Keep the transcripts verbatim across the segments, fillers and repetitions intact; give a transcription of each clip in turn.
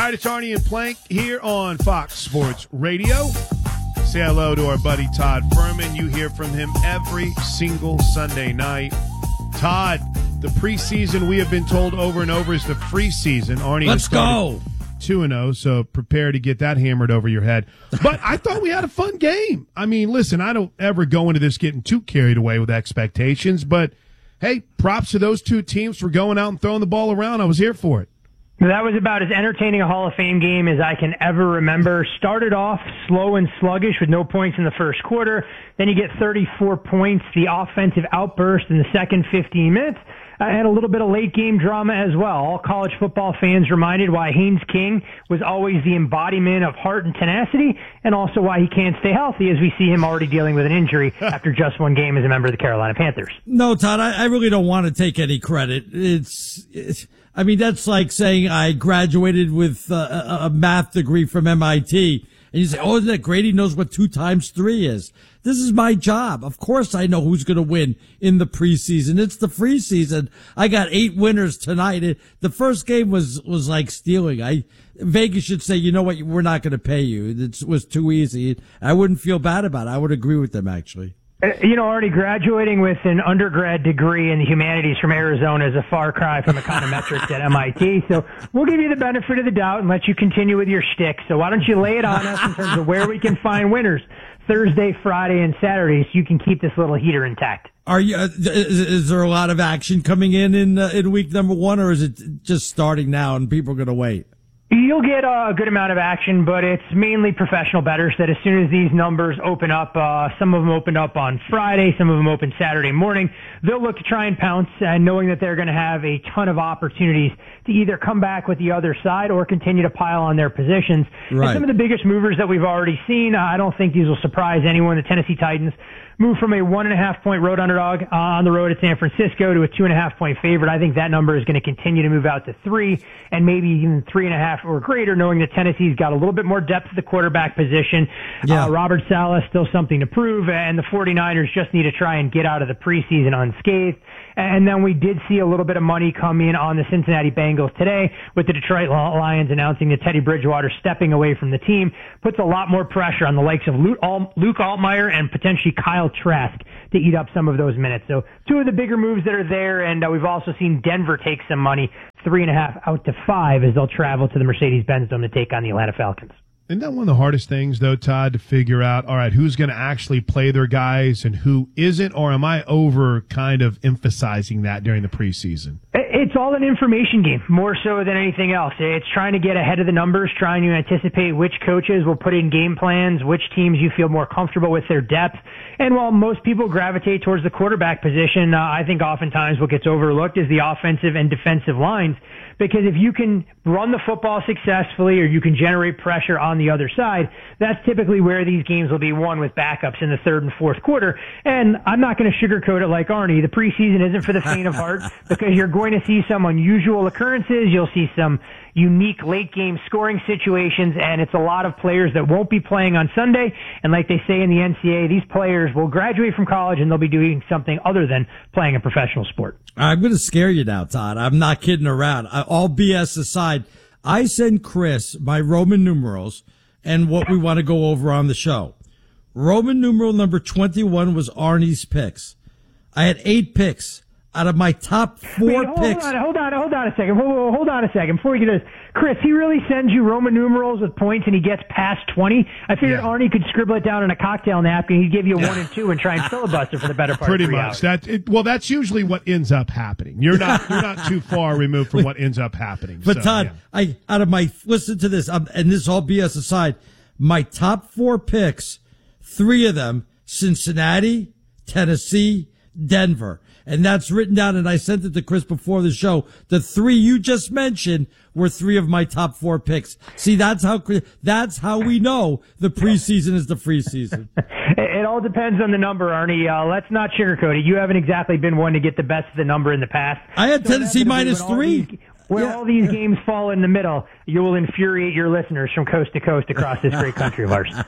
right, it's Arnie and Plank here on Fox Sports Radio. Say hello to our buddy Todd Furman. You hear from him every single Sunday night. Todd, the preseason we have been told over and over is the free season. Arnie, let's go two and oh, so prepare to get that hammered over your head. But I thought we had a fun game. I mean, listen, I don't ever go into this getting too carried away with expectations, but hey, props to those two teams for going out and throwing the ball around. I was here for it. That was about as entertaining a Hall of Fame game as I can ever remember. Started off slow and sluggish with no points in the first quarter. Then you get thirty-four points, the offensive outburst in the second fifteen minutes, uh, and a little bit of late game drama as well. All college football fans reminded why Haynes King was always the embodiment of heart and tenacity, and also why he can't stay healthy as we see him already dealing with an injury after just one game as a member of the Carolina Panthers. No, Todd, I, I really don't want to take any credit. It's... it's I mean, that's like saying I graduated with uh, a math degree from M I T. And you say, oh, isn't that great? He knows what two times three is. This is my job. Of course I know who's going to win in the preseason. It's the free season. I got eight winners tonight. It, the first game was, was like stealing. I, Vegas should say, you know what? We're not going to pay you. It was too easy. I wouldn't feel bad about it. I would agree with them, actually. You know, already graduating with an undergrad degree in the humanities from Arizona is a far cry from econometrics at M I T. So we'll give you the benefit of the doubt and let you continue with your shtick. So why don't you lay it on us in terms of where we can find winners Thursday, Friday, and Saturday so you can keep this little heater intact. Are you? Uh, is, is there a lot of action coming in in, uh, in week number one, or is it just starting now and people are going to wait? You'll get a good amount of action, but it's mainly professional bettors that as soon as these numbers open up, uh, some of them open up on Friday, some of them open Saturday morning, they'll look to try and pounce, and knowing that they're going to have a ton of opportunities to either come back with the other side or continue to pile on their positions. Right. And some of the biggest movers that we've already seen, I don't think these will surprise anyone. The Tennessee Titans moved from a one and a half point road underdog uh, on the road at San Francisco to a two and a half point favorite. I think that number is going to continue to move out to three and maybe even three and a half or greater, knowing that Tennessee's got a little bit more depth at the quarterback position. Yeah. Uh, Robert Saleh still something to prove, and the 49ers just need to try and get out of the preseason unscathed. And then we did see a little bit of money come in on the Cincinnati Bengals today with the Detroit Lions announcing that Teddy Bridgewater stepping away from the team puts a lot more pressure on the likes of Luke Altmaier and potentially Kyle Trask to eat up some of those minutes. So two of the bigger moves that are there, and uh, we've also seen Denver take some money, three and a half out to five as they'll travel to the Mercedes-Benz Dome to take on the Atlanta Falcons. Isn't that one of the hardest things, though, Todd, to figure out, all right, who's going to actually play their guys and who isn't, or am I over kind of emphasizing that during the preseason? It's all an information game, more so than anything else. It's trying to get ahead of the numbers, trying to anticipate which coaches will put in game plans, which teams you feel more comfortable with their depth. And while most people gravitate towards the quarterback position, uh, I think oftentimes what gets overlooked is the offensive and defensive lines. Because if you can run the football successfully or you can generate pressure on the other side, that's typically where these games will be won with backups in the third and fourth quarter. And I'm not going to sugarcoat it like Arnie. The preseason isn't for the faint of heart because you're going to see some unusual occurrences. You'll see some unique late game scoring situations, and it's a lot of players that won't be playing on Sunday. And like they say in the N C A A, these players will graduate from college and they'll be doing something other than playing a professional sport. I'm going to scare you now, Todd. I'm not kidding around. I, all B S aside, I send Chris my Roman numerals and what we want to go over on the show. Roman numeral number twenty-one was Arnie's picks. I had eight picks. Out of my top four Wait, hold picks. On, hold on, hold on a second. Hold, hold, hold on a second. Before we get to this, Chris, he really sends you Roman numerals with points and he gets past twenty. I figured yeah. Arnie could scribble it down in a cocktail napkin. He'd give you a one and two and try and filibuster for the better part Pretty of three much. hours. That it, well, that's usually what ends up happening. You're not you're not too far removed from what ends up happening. But so, Todd, yeah. I out of my listen to this, um, and this all B S aside, my top four picks, three of them, Cincinnati, Tennessee, Denver. And that's written down, and I sent it to Chris before the show. The three you just mentioned were three of my top four picks. See, that's how that's how we know the preseason is the free season. It all depends on the number, Arnie. Uh, let's not sugarcoat it. You haven't exactly been one to get the best of the number in the past. I had so Tennessee minus when three. All these, when yeah. all these games fall in the middle, you will infuriate your listeners from coast to coast across this great country of ours.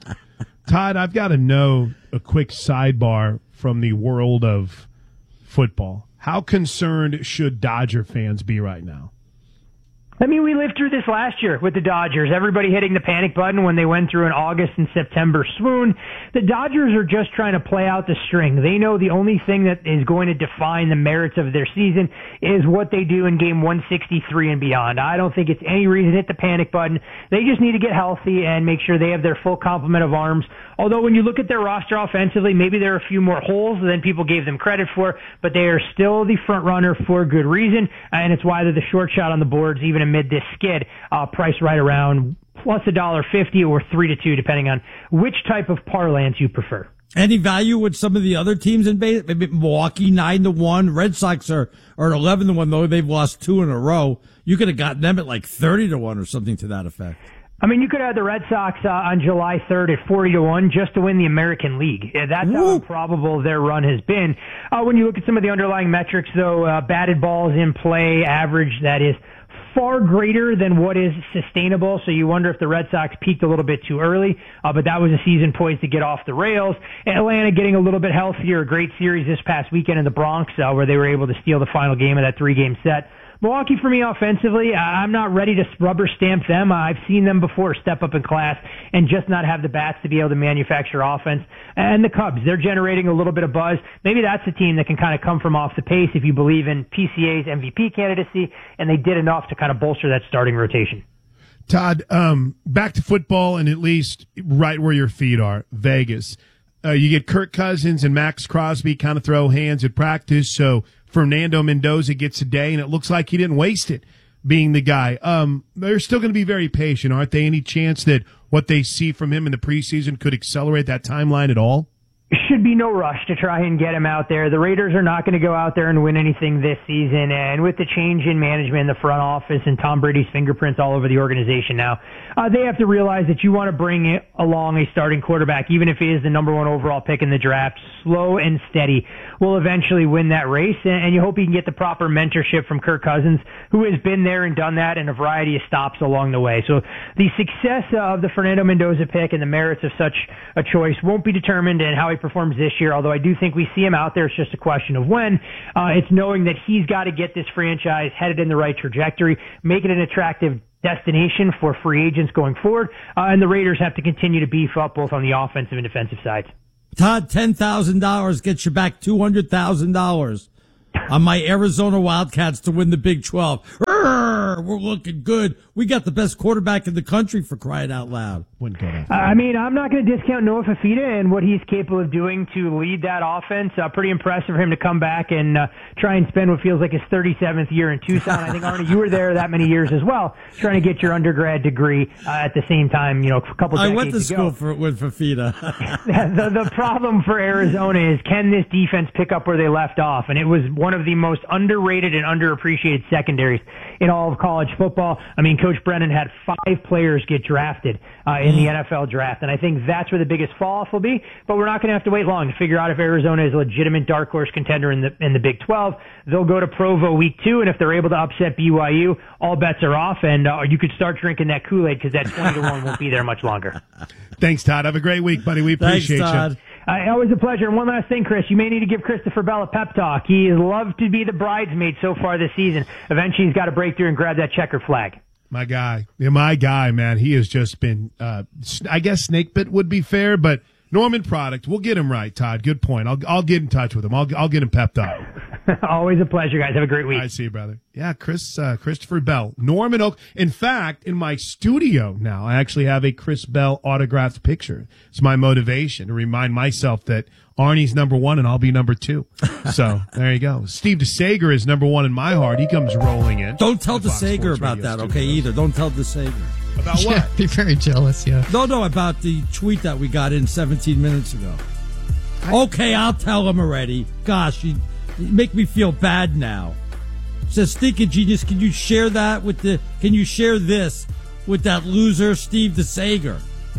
Todd, I've got to know a quick sidebar from the world of football. How concerned should Dodger fans be right now? I mean, we lived through this last year with the Dodgers. Everybody hitting the panic button when they went through an August and September swoon. The Dodgers are just trying to play out the string. They know the only thing that is going to define the merits of their season is what they do in game one sixty-three and beyond. I don't think it's any reason to hit the panic button. They just need to get healthy and make sure they have their full complement of arms. Although when you look at their roster offensively, maybe there are a few more holes than people gave them credit for, but they are still the front runner for good reason, and it's why they're the short shot on the boards, even amid this skid, uh, priced right around plus a dollar fifty or three to two, depending on which type of parlance you prefer. Any value with some of the other teams in base? Maybe Milwaukee nine to one. Red Sox are are eleven to one, though they've lost two in a row. You could have gotten them at like thirty to one or something to that effect. I mean, you could have the Red Sox uh, on July third at forty to one just to win the American League. Yeah, that's Woo. how improbable their run has been. Uh, when you look at some of the underlying metrics, though, uh, batted balls in play average, that is far greater than what is sustainable. So you wonder if the Red Sox peaked a little bit too early, uh, but that was a season poised to get off the rails. Atlanta getting a little bit healthier. A great series this past weekend in the Bronx, uh, where they were able to steal the final game of that three-game set. Milwaukee, for me, offensively, I'm not ready to rubber stamp them. I've seen them before step up in class and just not have the bats to be able to manufacture offense. And the Cubs, they're generating a little bit of buzz. Maybe that's a team that can kind of come from off the pace if you believe in P C A's M V P candidacy, and they did enough to kind of bolster that starting rotation. Todd, um, back to football, and at least right where your feet are, Vegas. Uh, you get Kirk Cousins and Max Crosby kind of throw hands at practice, so Fernando Mendoza gets a day, and it looks like he didn't waste it being the guy. Um, they're still going to be very patient, aren't they? Any chance that what they see from him in the preseason could accelerate that timeline at all? Should be no rush to try and get him out there. The Raiders are not going to go out there and win anything this season. And with the change in management in the front office and Tom Brady's fingerprints all over the organization now, uh, they have to realize that you want to bring it along a starting quarterback, even if he is the number one overall pick in the draft. Slow and steady will eventually win that race. And, and you hope he can get the proper mentorship from Kirk Cousins, who has been there and done that in a variety of stops along the way. So the success of the Fernando Mendoza pick and the merits of such a choice won't be determined in how he performs this year, although I do think we see him out there. It's just a question of when. Uh, it's knowing that he's got to get this franchise headed in the right trajectory, make it an attractive destination for free agents going forward, uh, and the Raiders have to continue to beef up both on the offensive and defensive sides. Todd, ten thousand dollars gets you back two hundred thousand dollars on my Arizona Wildcats to win the Big twelve. Urgh, we're looking good. We got the best quarterback in the country, for crying out loud. Wouldn't go that I mean, I'm not going to discount Noah Fifita and what he's capable of doing to lead that offense. Uh, pretty impressive for him to come back and uh, try and spend what feels like his thirty-seventh year in Tucson. I think, Arnie, you were there that many years as well, trying to get your undergrad degree uh, at the same time, you know, a couple decades ago. I went to school ago. for, with Fifita. the, the problem for Arizona is, can this defense pick up where they left off? And it was one of the most underrated and underappreciated secondaries in all of college football. I mean, Coach Brennan had five players get drafted uh, in the N F L draft, and I think that's where the biggest fall-off will be. But we're not going to have to wait long to figure out if Arizona is a legitimate dark horse contender in the in the Big twelve. They'll go to Provo week two, and if they're able to upset B Y U, all bets are off, and uh, you could start drinking that Kool-Aid because that twenty to one won't be there much longer. Thanks, Todd. Have a great week, buddy. We appreciate Thanks, Todd. you. Uh, always a pleasure. And one last thing, Chris, you may need to give Christopher Bell a pep talk. He has loved to be the bridesmaid so far this season. Eventually, he's got to break through and grab that checker flag. My guy. Yeah, my guy, man. He has just been, uh, I guess snake bit would be fair, but Norman product. We'll get him right, Todd. Good point. I'll I'll get in touch with him. I'll I'll get him pepped up. Always a pleasure, guys. Have a great week. I see you, brother. Yeah, Chris uh, Christopher Bell, Norman Oak. In fact, in my studio now, I actually have a Chris Bell autographed picture. It's my motivation to remind myself that Arnie's number one and I'll be number two. So there you go. Steve DeSager is number one in my heart. He comes rolling in. Don't tell DeSager about that, okay? Either don't tell DeSager. About what? Yeah, be very jealous, yeah. No, no, about the tweet that we got in seventeen minutes ago. Okay, I'll tell him already. Gosh, you, you make me feel bad now. It says, Stinking Genius, can you share that with the, can you share this with that loser, Steve DeSager?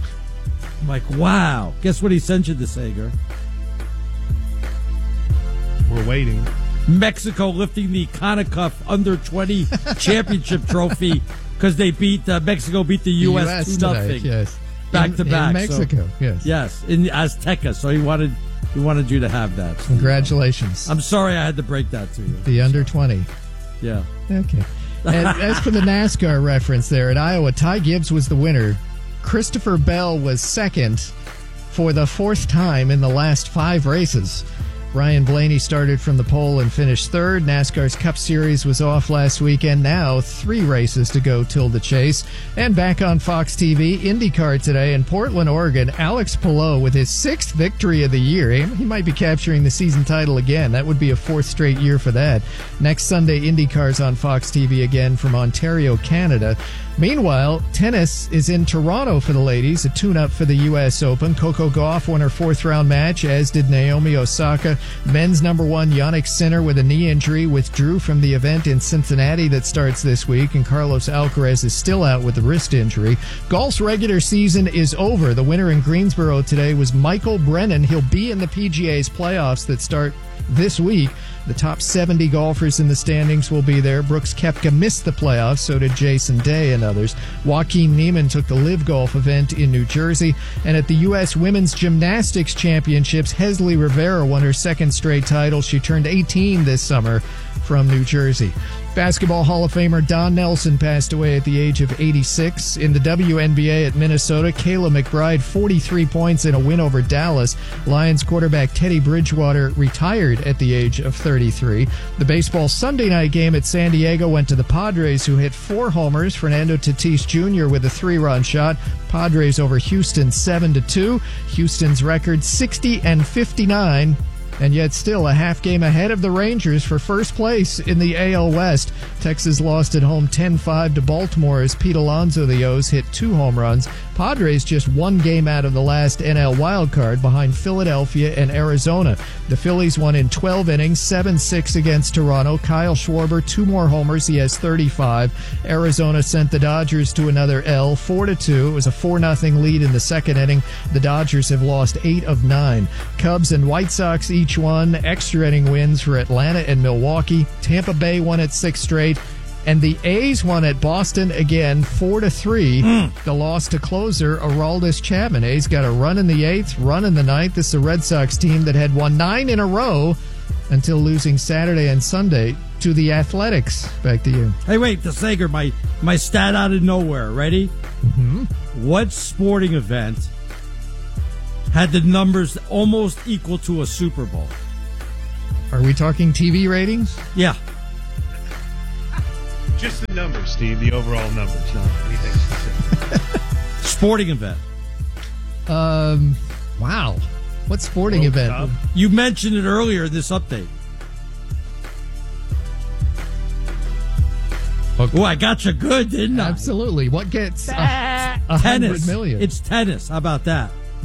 I'm like, wow. Guess what he sent you, DeSager? We're waiting. Mexico lifting the CONCACAF under twenty championship trophy because they beat uh, Mexico beat the U S two nothing. Yes, back in, to back. In Mexico, so, yes, yes, in Azteca. So he wanted he wanted you to have that. Congratulations. I'm sorry I had to break that to you. The under twenty. Yeah. Okay. And as for the NASCAR reference there, at Iowa, Ty Gibbs was the winner. Christopher Bell was second for the fourth time in the last five races. Ryan Blaney started from the pole and finished third. NASCAR's Cup Series was off last weekend. Now three races to go till the chase. And back on Fox T V, IndyCar today in Portland, Oregon. Alex Palou with his sixth victory of the year. He might be capturing the season title again. That would be a fourth straight year for that. Next Sunday, IndyCar's on Fox T V again from Ontario, Canada. Meanwhile, tennis is in Toronto for the ladies, a tune-up for the U S Open. Coco Gauff won her fourth-round match, as did Naomi Osaka. Men's number one, Jannik Sinner, with a knee injury, withdrew from the event in Cincinnati that starts this week, and Carlos Alcaraz is still out with a wrist injury. Golf's regular season is over. The winner in Greensboro today was Michael Brennan. He'll be in the P G A's playoffs that start this week. The top seventy golfers in the standings will be there. Brooks Koepka missed the playoffs, so did Jason Day and others. Joaquin Niemann took the Live Golf event in New Jersey. And at the U S Women's Gymnastics Championships, Hesley Rivera won her second straight title. She turned eighteen this summer from New Jersey. Basketball Hall of Famer Don Nelson passed away at the age of eighty-six. In the W N B A at Minnesota, Kayla McBride, forty-three points in a win over Dallas. Lions quarterback Teddy Bridgewater retired at the age of thirty-three. The baseball Sunday night game at San Diego went to the Padres, who hit four homers. Fernando Tatis Junior with a three-run shot. Padres over Houston seven to two. Houston's record sixty and fifty-nine. And yet still a half game ahead of the Rangers for first place in the A L West. Texas lost at home ten five to Baltimore as Pete Alonso, the O's, hit two home runs. Padres just one game out of the last N L wildcard behind Philadelphia and Arizona. The Phillies won in twelve innings, seven six against Toronto. Kyle Schwarber, two more homers. He has thirty-five. Arizona sent the Dodgers to another L, four to two. It was a four nothing lead in the second inning. The Dodgers have lost eight of nine. Cubs and White Sox each won. Extra inning wins for Atlanta and Milwaukee. Tampa Bay won at six straight. And the A's won at Boston again, four to three. Mm. The loss to closer Aroldis Chapman. A's got a run in the eighth, run in the ninth. This is a Red Sox team that had won nine in a row until losing Saturday and Sunday to the Athletics. Back to you. Hey, wait, the Sager, my my stat out of nowhere. Ready? Mm-hmm. What sporting event had the numbers almost equal to a Super Bowl? Are we talking T V ratings? Yeah. Just the numbers, Steve, the overall numbers, not anything specific. Sporting event. Um, wow. What sporting World event? Cup. You mentioned it earlier in this update. Okay. Oh, I got you good, didn't I? Absolutely. What gets a, a hundred million? It's tennis. How about that?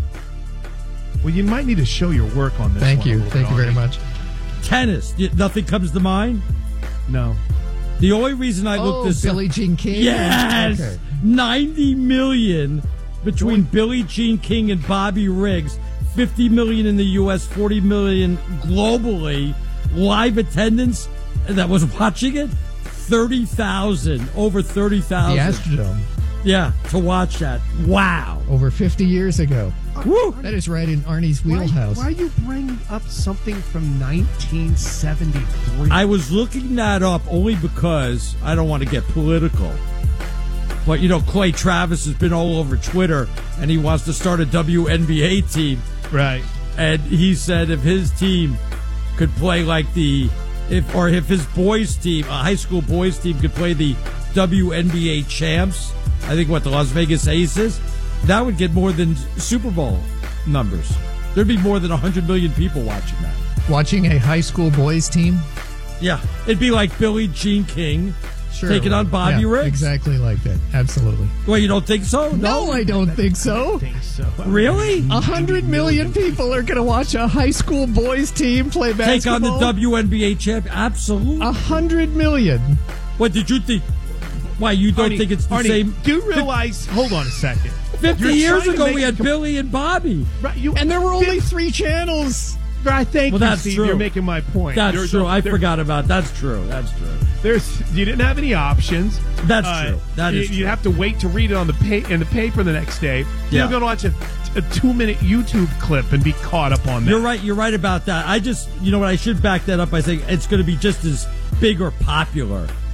Well, you might need to show your work on this. Thank one you. Thank you very much. Tennis. Nothing comes to mind? No. The only reason I looked oh, this Billie up, Jean King? Yes! Okay. ninety million between what? Billie Jean King and Bobby Riggs. fifty million in the U S, forty million globally. Live attendance that was watching it, thirty thousand. Over thirty thousand. The Astrodome. Yeah, to watch that. Wow. Over fifty years ago. Woo. That is right in Arnie's wheelhouse. Why, why are you bringing up something from nineteen seventy-three? I was looking that up only because I don't want to get political. But, you know, Clay Travis has been all over Twitter, and he wants to start a W N B A team. Right. And he said if his team could play like the, if or if his boys' team, a high school boys' team, could play the W N B A champs, I think, what, the Las Vegas Aces, that would get more than Super Bowl numbers. There'd be more than one hundred million people watching that. Watching a high school boys team? Yeah. It'd be like Billie Jean King sure, taking on Bobby yeah, Riggs. Exactly like that. Absolutely. Well, you don't think so? No, I don't think so. I don't think so. Really? A hundred million people are going to watch a high school boys team play basketball? Take on the W N B A champ? Absolutely. A hundred million. What did you think? Why, you don't Arnie, think it's the Arnie, same? Do you realize, hold on a second. fifty You're years ago, make we had com- Billy and Bobby. Right, you, And there were only three channels. Right, thank well, you, that's Steve. true. You're making my point. That's There's true. no, I there, forgot about That's true. That's true. There's You didn't have any options. That's uh, true. That you, is true. You'd have to wait to read it on the pa- in the paper the next day. Yeah. You're going to watch a, a two-minute YouTube clip and be caught up on that. You're right. You're right about that. I just, you know what, I should back that up by saying it's going to be just as big or popular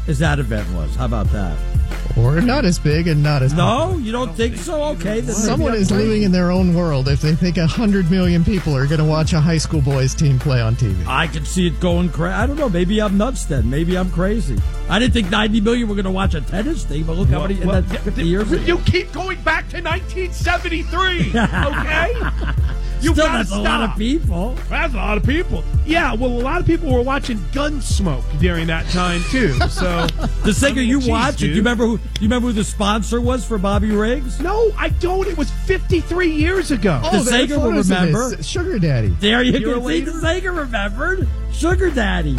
as that event was. How about that? Or not as big and not as No, popular. you don't think so? Okay. Then Someone maybe is I'm living crazy. in their own world if they think one hundred million people are going to watch a high school boys team play on T V. I can see it going crazy. I don't know. Maybe I'm nuts then. Maybe I'm crazy. I didn't think ninety million were going to watch a tennis team, but look how many in Well, that yeah, fifty years ago. You keep going back to nineteen seventy-three, okay? You Still, gotta that's a stop. lot of people. That's a lot of people. Yeah, well, a lot of people were watching Gunsmoke during that time too. So The singer, I mean, you geez, watch it. dude. Do you remember who? Do you remember who the sponsor was for Bobby Riggs? No, I don't. It was fifty-three years ago. The there are Sager will photos of remember. this. Sugar Daddy. There you You're go. a See, the Sager remembered. Sugar Daddy.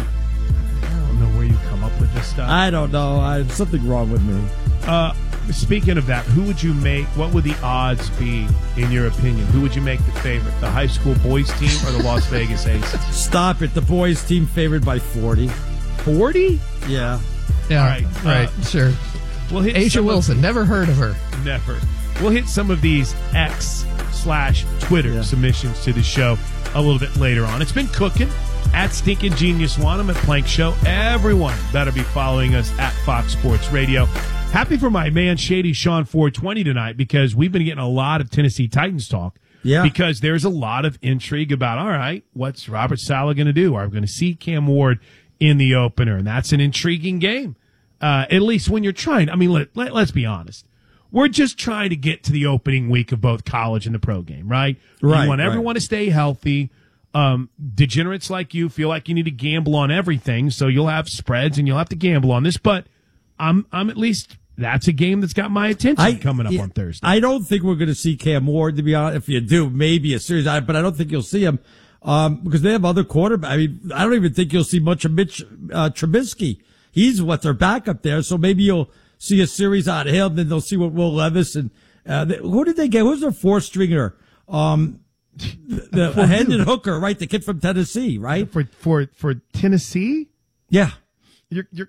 I don't know where you come up with this stuff. I don't know. I, something wrong with me. Uh, speaking of that, who would you make? What would the odds be, in your opinion? Who would you make the favorite? The high school boys team or the Las Vegas Aces? Stop it. The boys team favored by forty. Forty? Yeah. Yeah, All right, right, uh, sure. We'll hit Asia some of- Wilson, never heard of her. Never. We'll hit some of these X slash Twitter Yeah. submissions to the show a little bit later on. It's been cooking at Stinkin' Genius One. I'm at Plank Show. Everyone better be following us at Fox Sports Radio. Happy for my man Shady Sean four twenty tonight because we've been getting a lot of Tennessee Titans talk. Yeah. Because there's a lot of intrigue about, all right, what's Robert Saleh going to do? Are we going to see Cam Ward in the opener? And that's an intriguing game. Uh, at least when you're trying. I mean, let, let, let's be honest. We're just trying to get to the opening week of both college and the pro game, right? Right, You want right. everyone to stay healthy. Um, degenerates like you feel like you need to gamble on everything, so you'll have spreads and you'll have to gamble on this. But I'm, I'm at least that's a game that's got my attention coming up yeah, on Thursday. I don't think we're going to see Cam Ward, to be honest. If you do, maybe a series, I- but I don't think you'll see him um, because they have other quarterbacks. I mean, I don't even think you'll see much of Mitch uh, Trubisky. He's what their backup there, so maybe you'll see a series out of him. Then they'll see what Will Levis and uh, they, who did they get? Who's their fourth stringer? Um, the, the Hendon Hooker, right? The kid from Tennessee, right? for for for Tennessee, Yeah. you're you're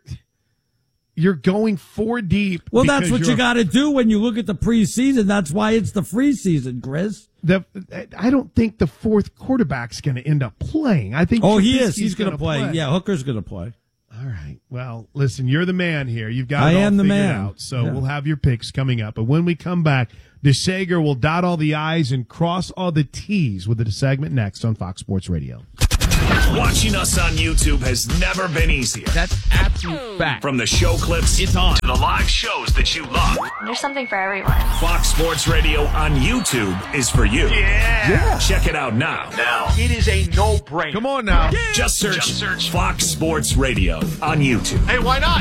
you're going four deep. Well, that's because what you you're- got to do when you look at the preseason. That's why it's the free season, Chris. The, I don't think the fourth quarterback's going to end up playing. I think. Oh, he is. Trubisky's He's going to gonna play. Yeah, Hooker's going to play. All right. Well, listen, you're the man here. You've got I it all am the figured man. out. So Yeah. we'll have your picks coming up. But when we come back, DeSager will dot all the I's and cross all the T's with the segment next on Fox Sports Radio. Watching us on YouTube has never been easier. That's absolute fact. From the show clips It's on. to the live shows that you love, There's something for everyone. Fox Sports Radio on YouTube is for you. Yeah. Yeah. Check it out now. Now. It is a no-brainer. Come on now. Just search, Just search Fox Sports Radio on YouTube. Hey, why not?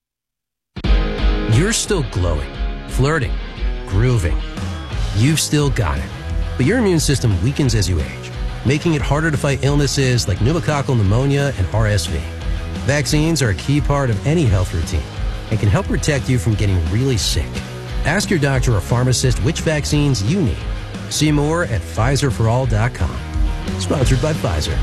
You're still glowing, flirting, grooving. You've still got it. But your immune system weakens as you age, making it harder to fight illnesses like pneumococcal pneumonia and R S V. Vaccines are a key part of any health routine and can help protect you from getting really sick. Ask your doctor or pharmacist which vaccines you need. See more at Pfizer for all dot com. Sponsored by Pfizer.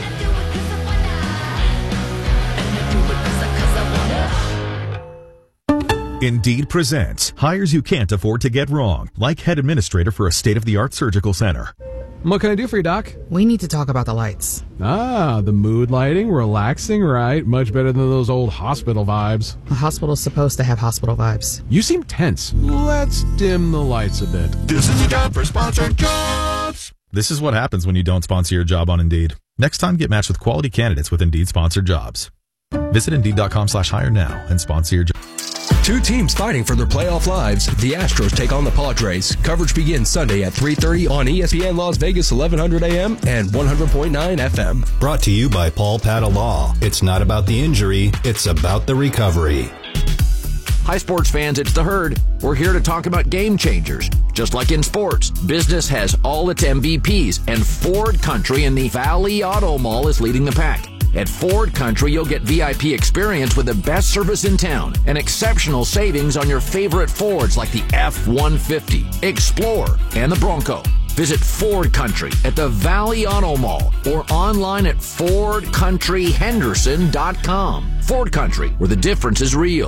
Indeed presents hires you can't afford to get wrong, like head administrator for a state-of-the-art surgical center. What can I do for you, Doc? We need to talk about the lights. Ah, the mood lighting, relaxing, right? Much better than those old hospital vibes. A hospital's supposed to have hospital vibes. You seem tense. Let's dim the lights a bit. This is your job for sponsored jobs. This is what happens when you don't sponsor your job on Indeed. Next time, get matched with quality candidates with Indeed sponsored jobs. Visit Indeed.com slash hire now and sponsor your job. Two teams fighting for their playoff lives. The Astros take on the Padres. Coverage begins Sunday at three thirty on E S P N Las Vegas, eleven hundred A M and one hundred point nine F M. Brought to you by Paul Pata Law. It's not about the injury, it's about the recovery. Hi, sports fans, it's The Herd. We're here to talk about game changers. Just like in sports, business has all its M V Ps, and Ford Country in the Valley Auto Mall is leading the pack. At Ford Country, you'll get V I P experience with the best service in town and exceptional savings on your favorite Fords like the F one fifty, Explorer, and the Bronco. Visit Ford Country at the Valley Auto Mall or online at ford country henderson dot com. Ford Country, where the difference is real.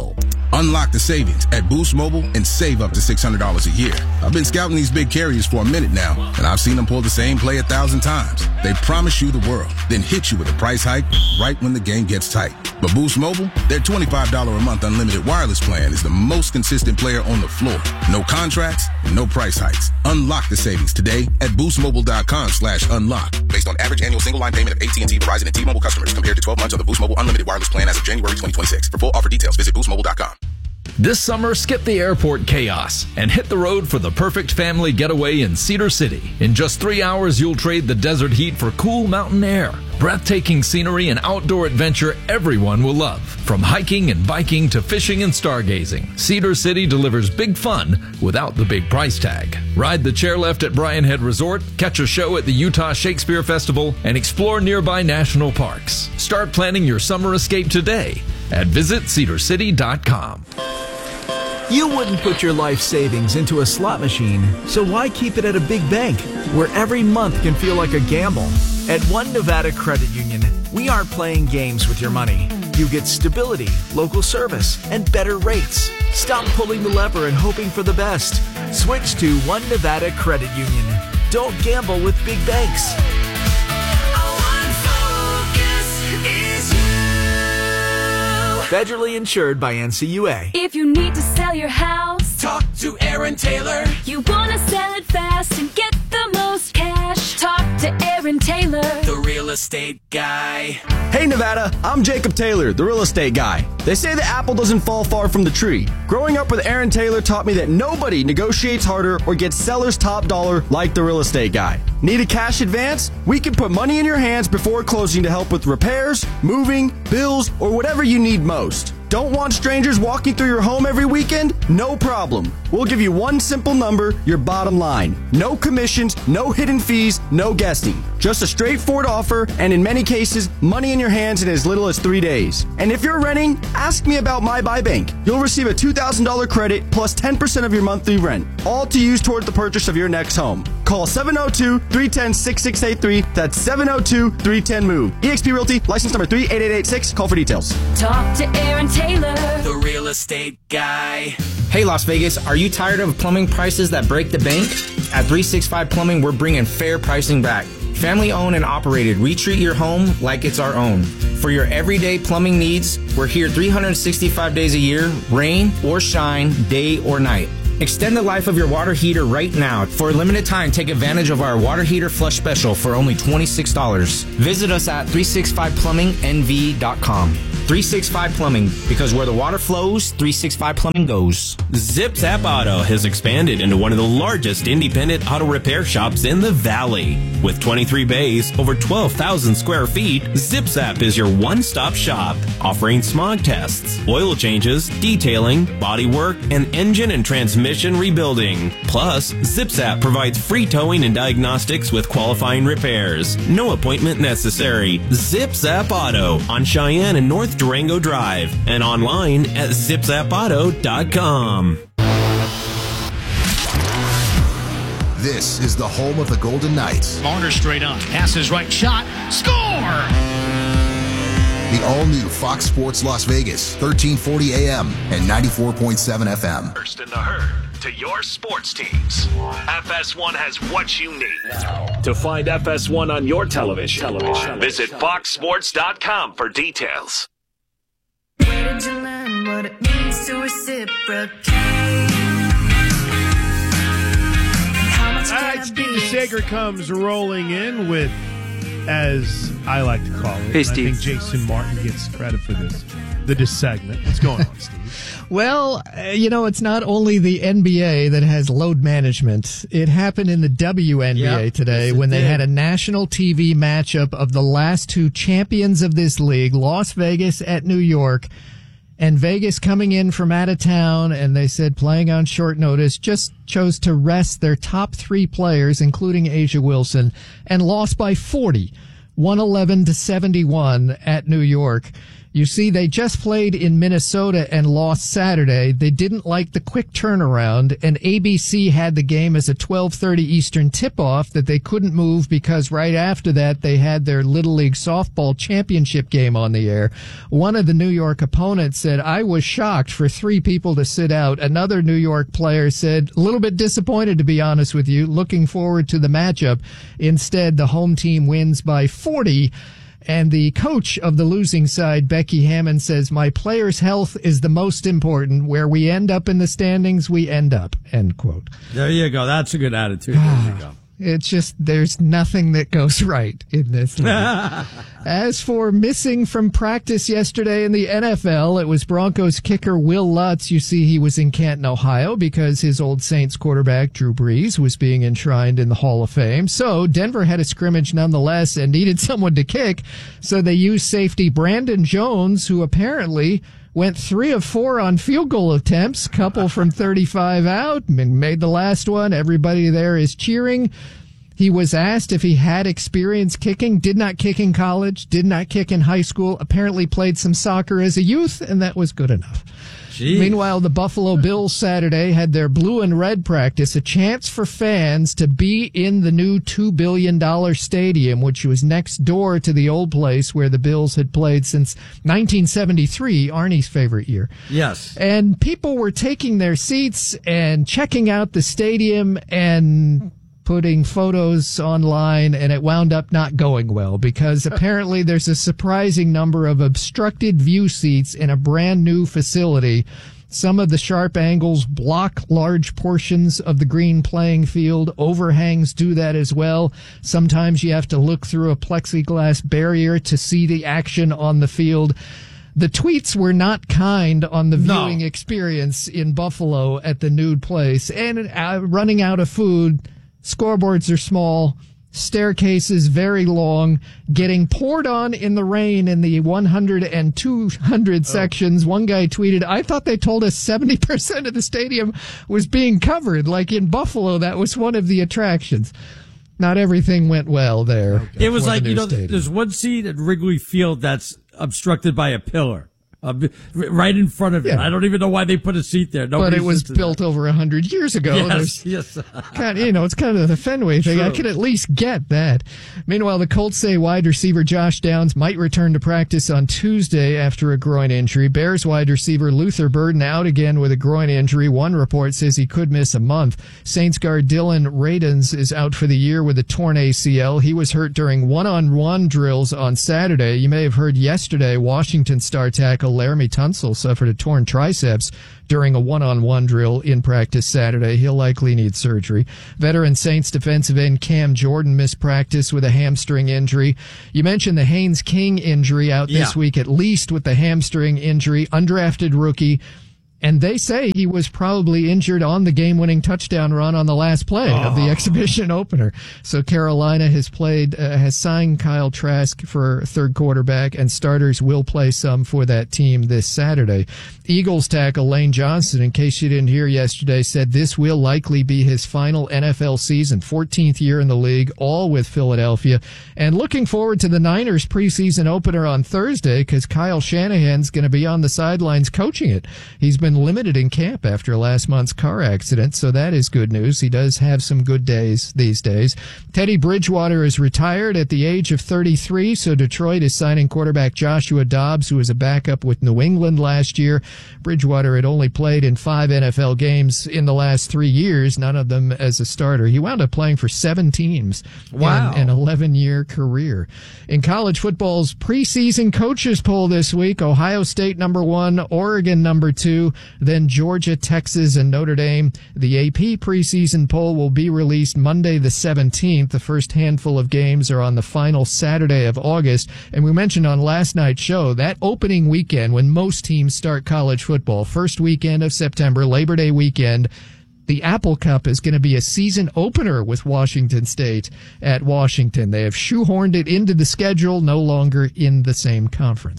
Unlock the savings at Boost Mobile and save up to six hundred dollars a year. I've been scouting these big carriers for a minute now, and I've seen them pull the same play a thousand times. They promise you the world, then hit you with a price hike right when the game gets tight. But Boost Mobile, their twenty-five dollars a month unlimited wireless plan is the most consistent player on the floor. No contracts, and no price hikes. Unlock the savings today at boostmobile.com slash unlock. Based on average annual single line payment of A T and T, Verizon, and T-Mobile customers compared to twelve months of the Boost Mobile unlimited wireless plan as of January twenty twenty-six. For full offer details, visit boost mobile dot com. This summer, skip the airport chaos and hit the road for the perfect family getaway in Cedar City. In just three hours, you'll trade the desert heat for cool mountain air, breathtaking scenery, and outdoor adventure everyone will love. From hiking and biking to fishing and stargazing, Cedar City delivers big fun without the big price tag. Ride the chairlift at Bryan Head Resort, catch a show at the Utah Shakespeare Festival, and explore nearby national parks. Start planning your summer escape today at visit cedar city dot com. You wouldn't put your life savings into a slot machine, so why keep it at a big bank where every month can feel like a gamble? At One Nevada Credit Union, we aren't playing games with your money. You get stability, local service, and better rates. Stop pulling the lever and hoping for the best. Switch to One Nevada Credit Union. Don't gamble with big banks. Federally insured by N C U A. If you need to sell your house, talk to Aaron Taylor. You want to sell it fast and get the most cash, talk to Aaron Taylor, the real estate guy. Hey Nevada, I'm Jacob Taylor, the real estate guy. They say the apple doesn't fall far from the tree. Growing up with Aaron Taylor taught me that nobody negotiates harder or gets seller's top dollar like the real estate guy. Need a cash advance? We can put money in your hands before closing to help with repairs, moving, bills, or whatever you need most. Don't want strangers walking through your home every weekend? No problem. We'll give you one simple number, your bottom line. No commissions, no hidden fees, no guessing. Just a straightforward offer, and in many cases, money in your hands in as little as three days. And if you're renting, ask me about My Buy Bank. You'll receive a two thousand dollars credit plus ten percent of your monthly rent, all to use towards the purchase of your next home. Call seven oh two, three one zero, six six eight three. That's seven oh two, three one zero, MOVE. eXp Realty, license number three eight eight eight six. Call for details. Talk to Aaron Taylor, the real estate guy. Hey Las Vegas, are you tired of plumbing prices that break the bank? At three sixty-five Plumbing, we're bringing fair pricing back. Family owned and operated, we treat your home like it's our own. For your everyday plumbing needs, we're here three hundred sixty-five days a year, rain or shine, day or night. Extend the life of your water heater right now. For a limited time, take advantage of our water heater flush special for only twenty-six dollars. Visit us at three sixty-five plumbing N V dot com. three sixty-five Plumbing, because where the water flows, three sixty-five Plumbing goes. Zip Zap Auto has expanded into one of the largest independent auto repair shops in the Valley. With twenty-three bays, over twelve thousand square feet, Zip Zap is your one-stop shop, offering smog tests, oil changes, detailing, body work, and engine and transmission rebuilding. Plus, Zip Zap provides free towing and diagnostics with qualifying repairs. No appointment necessary. Zip Zap Auto on Cheyenne and North Durango Drive, and online at zip zap auto dot com. This is the home of the Golden Knights. Marner straight on. Passes right, shot, score! The all-new Fox Sports Las Vegas, thirteen forty A M and ninety-four point seven F M. First in the herd to your sports teams. F S one has what you need. To find F S one on your television, television. visit fox sports dot com for details. Where did you learn what it means to reciprocate? All right, Steve DeSager comes rolling in with, as I like to call it, Hey, and I Steve. think Jason Martin gets credit for this, the dissegment. What's going on, Steve? Well, uh, you know, it's not only the N B A that has load management. It happened in the W N B A Yep. today Yes, it when they did. had a national T V matchup of the last two champions of this league, Las Vegas at New York. And Vegas coming in from out of town, and they said playing on short notice, just chose to rest their top three players, including Asia Wilson, and lost by forty, one eleven to seventy-one at New York. You see, they just played in Minnesota and lost Saturday. They didn't like the quick turnaround, and A B C had the game as a twelve thirty Eastern tip-off that they couldn't move because right after that they had their Little League softball championship game on the air. One of the New York opponents said, I was shocked for three people to sit out. Another New York player said, a little bit disappointed to be honest with you, looking forward to the matchup. Instead, the home team wins by forty. And the coach of the losing side, Becky Hammond, says, my players' health is the most important. Where we end up in the standings, we end up, end quote. There you go. That's a good attitude. There you go. It's just, there's nothing that goes right in this league. As for missing from practice yesterday in the N F L, it was Broncos kicker Will Lutz. You see, he was in Canton, Ohio, because his old Saints quarterback, Drew Brees, was being enshrined in the Hall of Fame. So Denver had a scrimmage nonetheless and needed someone to kick. So they used safety Brandon Jones, who apparently went three of four on field goal attempts, couple from thirty-five out, made the last one. Everybody there is cheering. He was asked if he had experience kicking, did not kick in college, did not kick in high school, apparently played some soccer as a youth, and that was good enough. Jeez. Meanwhile, the Buffalo Bills Saturday had their blue and red practice, a chance for fans to be in the new two billion dollars stadium, which was next door to the old place where the Bills had played since nineteen seventy-three, Arnie's favorite year. Yes. And people were taking their seats and checking out the stadium and putting photos online, and it wound up not going well because apparently there's a surprising number of obstructed view seats in a brand new facility. Some of the sharp angles block large portions of the green playing field. Overhangs do that as well. Sometimes you have to look through a plexiglass barrier to see the action on the field. The tweets were not kind on the viewing no. experience in Buffalo at the nude place. And uh, running out of food, scoreboards are small, staircases very long, getting poured on in the rain in the one hundred and two hundred oh. sections. One guy tweeted, I thought they told us seventy percent of the stadium was being covered. Like in Buffalo, that was one of the attractions. Not everything went well there. Okay. It was like, you know, stadium. There's one seat at Wrigley Field that's obstructed by a pillar. Uh, right in front of it. Yeah. I don't even know why they put a seat there. Nobody's but it was built that. over a hundred years ago. Yes, yes. kind of, you know, it's kind of the Fenway thing. True. I could at least get that. Meanwhile, the Colts say wide receiver Josh Downs might return to practice on Tuesday after a groin injury. Bears wide receiver Luther Burden out again with a groin injury. One report says he could miss a month. Saints guard Dylan Radins is out for the year with a torn A C L. He was hurt during one-on-one drills on Saturday. You may have heard yesterday Washington star tackle Laramie Tunsil suffered a torn triceps during a one-on-one drill in practice Saturday. He'll likely need surgery. Veteran Saints defensive end Cam Jordan missed practice with a hamstring injury. You mentioned the Haynes King injury out this yeah. week, at least with the hamstring injury. Undrafted rookie. And they say he was probably injured on the game-winning touchdown run on the last play oh. of the exhibition opener. So Carolina has played, uh, has signed Kyle Trask for third quarterback, and starters will play some for that team this Saturday. Eagles tackle Lane Johnson, in case you didn't hear yesterday, said this will likely be his final N F L season, fourteenth year in the league, all with Philadelphia. And looking forward to the Niners preseason opener on Thursday because Kyle Shanahan's going to be on the sidelines coaching it. He's been limited in camp after last month's car accident, so that is good news. He does have some good days these days. Teddy Bridgewater is retired at the age of thirty-three, so Detroit is signing quarterback Joshua Dobbs, who was a backup with New England last year. Bridgewater had only played in five N F L games in the last three years, none of them as a starter. He wound up playing for seven teams wow. in an eleven-year career. In college football's preseason coaches poll this week, Ohio State number one, Oregon number two, then Georgia, Texas, and Notre Dame. The A P preseason poll will be released Monday the seventeenth. The first handful of games are on the final Saturday of August. And we mentioned on last night's show, that opening weekend when most teams start college football, first weekend of September, Labor Day weekend, the Apple Cup is going to be a season opener with Washington State at Washington. They have shoehorned it into the schedule, no longer in the same conference.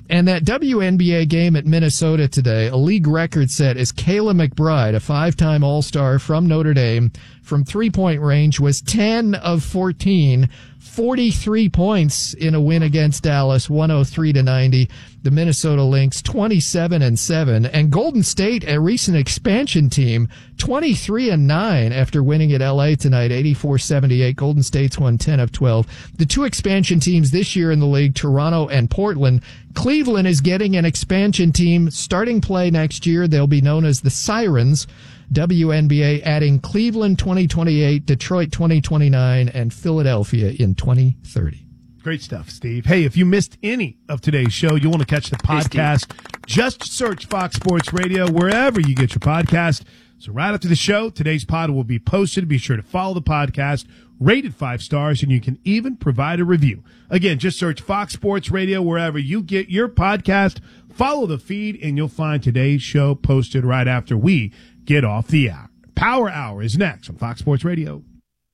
And that W N B A game at Minnesota today, a league record set is Kayla McBride, a five-time All-Star from Notre Dame, from three-point range, was ten of fourteen, forty-three points in a win against Dallas, one oh three to ninety. The Minnesota Lynx, twenty-seven and seven. And Golden State, a recent expansion team, twenty-three and nine after winning at L A tonight, eighty-four seventy-eight. Golden State's won ten of twelve. The two expansion teams this year in the league, Toronto and Portland. Cleveland is getting an expansion team starting play next year. They'll be known as the Sirens. W N B A adding Cleveland twenty twenty-eight, Detroit twenty twenty-nine, and Philadelphia in twenty thirty. Great stuff, Steve. Hey, if you missed any of today's show, you want to catch the podcast, just search Fox Sports Radio wherever you get your podcast. So right after the show, today's pod will be posted. Be sure to follow the podcast, rate it five stars, and you can even provide a review. Again, just search Fox Sports Radio wherever you get your podcast. Follow the feed, and you'll find today's show posted right after we get off the hour. Power Hour is next on Fox Sports Radio.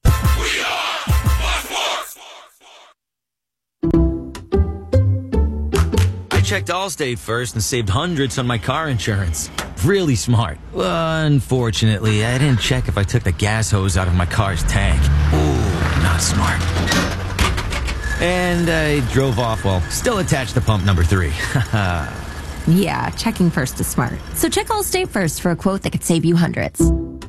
I checked Allstate first and saved hundreds on my car insurance. Really smart. Unfortunately, I didn't check if I took the gas hose out of my car's tank. Ooh, not smart. And I drove off while still attached to pump number three. Yeah, checking first is smart. So check Allstate first for a quote that could save you hundreds.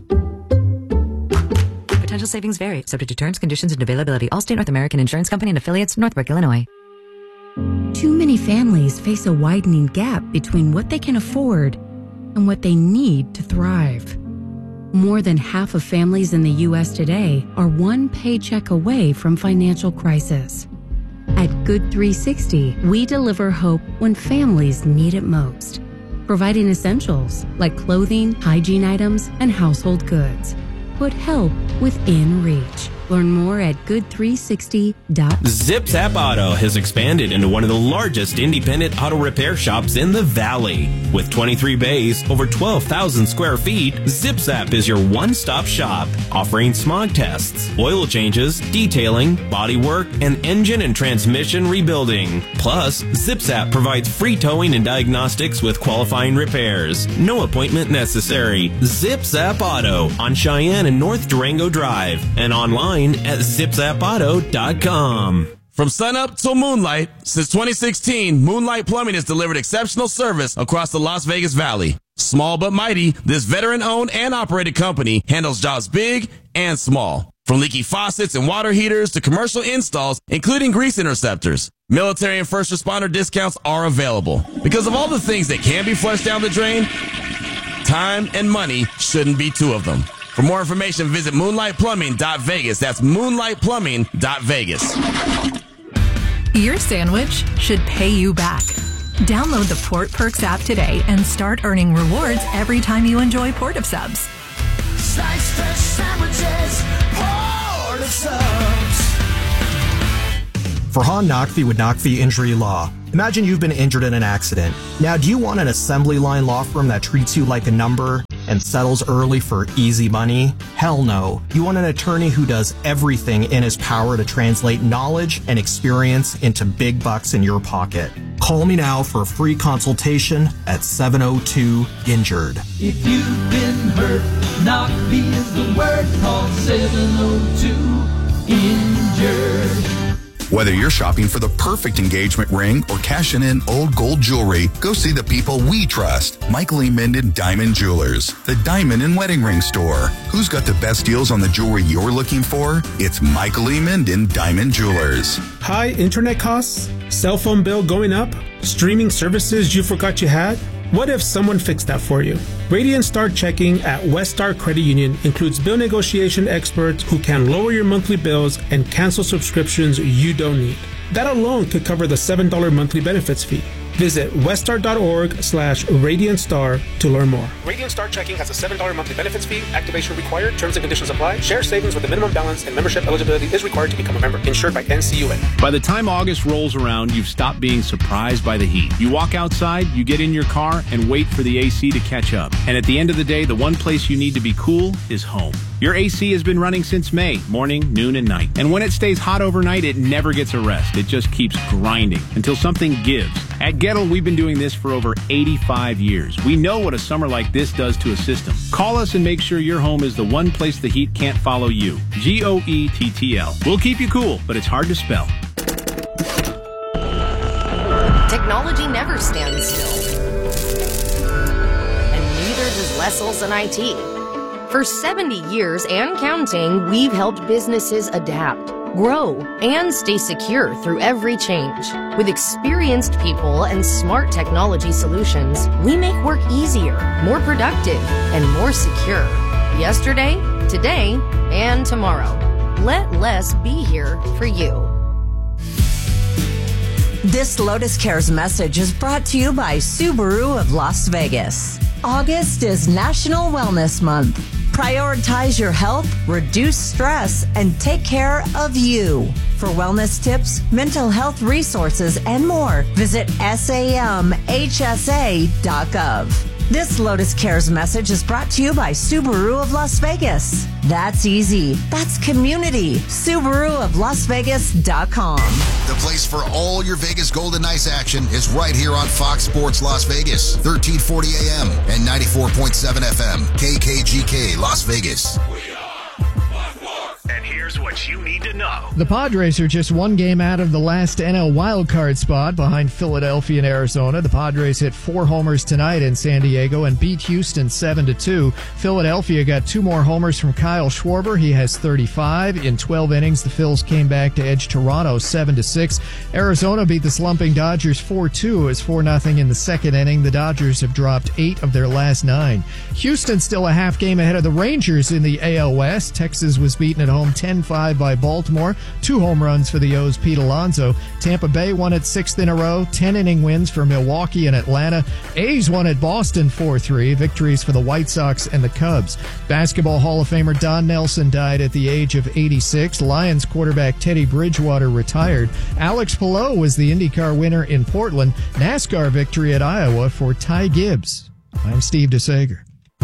Potential savings vary, subject to terms, conditions, and availability. Allstate North American Insurance Company and affiliates, Northbrook, Illinois. Too many families face a widening gap between what they can afford and what they need to thrive. More than half of families in the U S today are one paycheck away from financial crisis. At Good three sixty, we deliver hope when families need it most, providing essentials like clothing, hygiene items, and household goods. Put help within reach. Learn more at good three sixty dot com. ZipZap Auto has expanded into one of the largest independent auto repair shops in the Valley. With twenty-three bays, over twelve thousand square feet, ZipZap is your one-stop shop, offering smog tests, oil changes, detailing, body work, and engine and transmission rebuilding. Plus, ZipZap provides free towing and diagnostics with qualifying repairs. No appointment necessary. ZipZap Auto on Cheyenne and North Durango Drive, and online at zip zap auto dot com. From sunup till moonlight, since twenty sixteen, Moonlight Plumbing has delivered exceptional service across the Las Vegas Valley. Small but mighty, this veteran-owned and operated company handles jobs big and small. From leaky faucets and water heaters to commercial installs, including grease interceptors. Military and first responder discounts are available. Because of all the things that can be flushed down the drain, time and money shouldn't be two of them. For more information, visit moonlight plumbing dot vegas. That's moonlight plumbing dot vegas. Your sandwich should pay you back. Download the Port Perks app today and start earning rewards every time you enjoy Port of Subs. Slice fresh sandwiches, Port of Subs. Farhan Naqvi with Naqvi Injury Law. Imagine you've been injured in an accident. Now, do you want an assembly line law firm that treats you like a number and settles early for easy money? Hell no. You want an attorney who does everything in his power to translate knowledge and experience into big bucks in your pocket. Call me now for a free consultation at seven oh two injured. If you've been hurt, Naqvi is the word. Call seven oh two injured. Whether you're shopping for the perfect engagement ring or cashing in old gold jewelry, go see the people we trust. Michael E. Minden Diamond Jewelers, the diamond and wedding ring store. Who's got the best deals on the jewelry you're looking for? It's Michael E. Minden Diamond Jewelers. High internet costs? Cell phone bill going up? Streaming services you forgot you had? What if someone fixed that for you? Radiant Star Checking at West Star Credit Union includes bill negotiation experts who can lower your monthly bills and cancel subscriptions you don't need. That alone could cover the seven dollars monthly benefits fee. Visit weststar.org slash Radiant Star to learn more. Radiant Star Checking has a seven dollars monthly benefits fee. Activation required. Terms and conditions apply. Share savings with a minimum balance and membership eligibility is required to become a member. Insured by N C U A. By the time August rolls around, you've stopped being surprised by the heat. You walk outside, you get in your car, and wait for the A C to catch up. And at the end of the day, the one place you need to be cool is home. Your A C has been running since May, morning, noon, and night. And when it stays hot overnight, it never gets a rest. It just keeps grinding until something gives. At Gettle, we've been doing this for over eighty-five years. We know what a summer like this does to a system. Call us and make sure your home is the one place the heat can't follow you. G O E T T L. We'll keep you cool, but it's hard to spell. Technology never stands still. And neither does Les Olson I T. For seventy years and counting, we've helped businesses adapt, grow, and stay secure through every change. With experienced people and smart technology solutions, we make work easier, more productive, and more secure. Yesterday, today, and tomorrow. Let Les be here for you. This Lotus Cares message is brought to you by Subaru of Las Vegas. August is National Wellness Month. Prioritize your health, reduce stress, and take care of you. For wellness tips, mental health resources, and more, visit S A M H S A dot gov. This Lotus Cares message is brought to you by Subaru of Las Vegas. That's easy. That's community. Subaru of Las Vegas dot com. The place for all your Vegas Golden Knights action is right here on Fox Sports Las Vegas, thirteen forty A M and ninety-four point seven F M, K K G K Las Vegas. And here's what you need to know. The Padres are just one game out of the last N L wildcard spot behind Philadelphia and Arizona. The Padres hit four homers tonight in San Diego and beat Houston seven to two. Philadelphia got two more homers from Kyle Schwarber. He has thirty-five. In twelve innings, the Phils came back to edge Toronto seven to six. Arizona beat the slumping Dodgers four two. It was four nothing in the second inning. The Dodgers have dropped eight of their last nine. Houston still a half game ahead of the Rangers in the A L West. Texas was beaten at home ten five by Baltimore. Two home runs for the O's, Pete Alonso. Tampa Bay won its sixth in a row. Ten inning wins for Milwaukee and Atlanta. A's won at Boston four three. Victories for the White Sox and the Cubs. Basketball Hall of Famer Don Nelson died at the age of eighty-six. Lions quarterback Teddy Bridgewater retired. Alex Palou was the IndyCar winner in Portland. NASCAR victory at Iowa for Ty Gibbs. I'm Steve DeSager.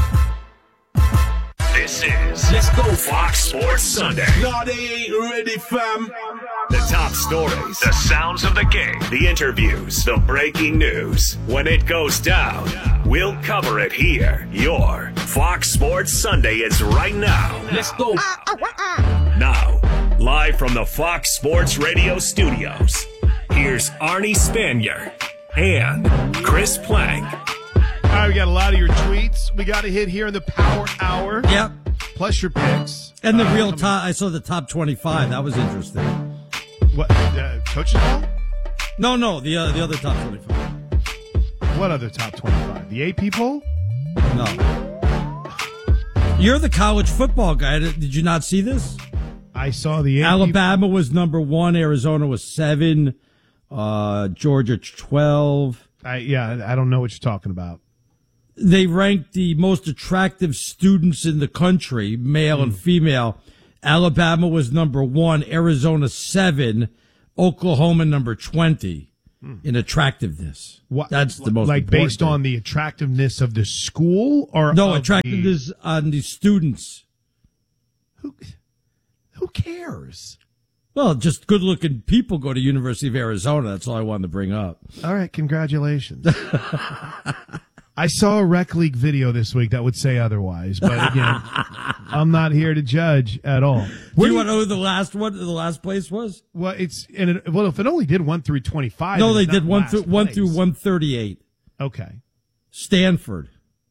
This is Let's Go Fox Sports Sunday. No, they ain't ready, fam. The top stories, the sounds of the game, the interviews, the breaking news. When it goes down, we'll cover it here. Your Fox Sports Sunday is right now. Let's go. Now, live from the Fox Sports Radio studios, here's Arnie Spanier and Chris Plank. All right, we got a lot of your tweets. We got a hit here in the Power Hour. Yep. Plus your picks. And the uh, real top, I saw the top twenty-five. That was interesting. What, uh, coaches ball? No, no, the uh, the other top twenty-five. What other top twenty-five? The A P poll? No. You're the college football guy. Did you not see this? I saw the A P Alabama was number one. Arizona was seven. Uh, Georgia twelve. I, yeah, I don't know what you're talking about. They ranked the most attractive students in the country, male mm. and female. Alabama was number one, Arizona seven, Oklahoma number twenty mm. in attractiveness. What, That's the most like important based thing. on the attractiveness of the school or no of attractiveness the, on the students. Who who cares? Well, just good-looking people go to University of Arizona. That's all I wanted to bring up. All right, congratulations. I saw a rec league video this week that would say otherwise, but again, I'm not here to judge at all. Do you want to know who the last one, the last place was? Well, it's and it, well, if it only did one through twenty-five, no, then they it's did not one last through one place. through one thirty-eight. Okay, Stanford.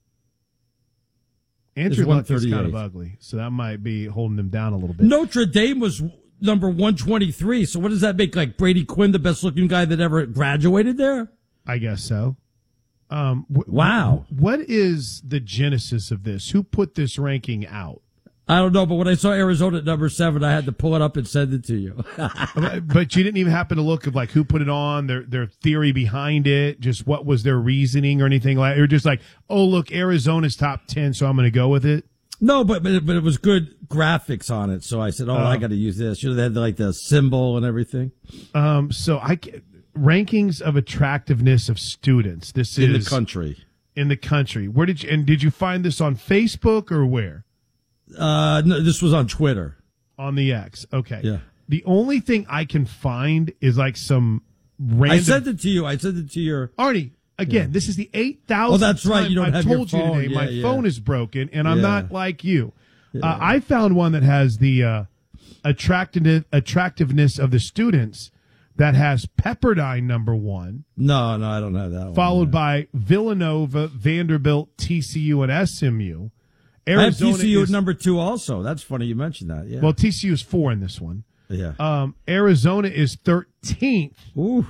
Andrew Luck is kind of ugly, so that might be holding him down a little bit. Notre Dame was number one twenty-three. So what does that make? Like Brady Quinn, the best looking guy that ever graduated there? I guess so. Um, wh- wow. Wh- what is the genesis of this? Who put this ranking out? I don't know, but when I saw Arizona at number seven, I had to pull it up and send it to you. But you didn't even happen to look at like who put it on, their their theory behind it, just what was their reasoning or anything like. You're just like, oh look, Arizona's top ten, so I'm going to go with it. No, but but it, but it was good graphics on it, so I said, oh, uh, I got to use this. Should have had like the symbol and everything. Um, so I. Rankings of attractiveness of students. This in is the country. In the country. Where did you and did you find this on Facebook or where? Uh, no, this was on Twitter. On the X. Okay. Yeah. The only thing I can find is like some random. I sent it to you. I sent it to your Arnie. Again, yeah. this is the eight thousandth Oh, that's right. time You don't I've have told your you phone. today Yeah, my yeah. phone is broken, and I'm Yeah. not like you. Yeah. Uh, I found one that has the uh, attractiveness, attractiveness of the students that has Pepperdine number one. No, no, I don't have that one. Followed by Villanova, Vanderbilt, T C U, and S M U. I have Arizona T C U is, at number two also. That's funny you mentioned that. Yeah. Well, T C U is four in this one. Yeah. Um, Arizona is thirteenth. Ooh.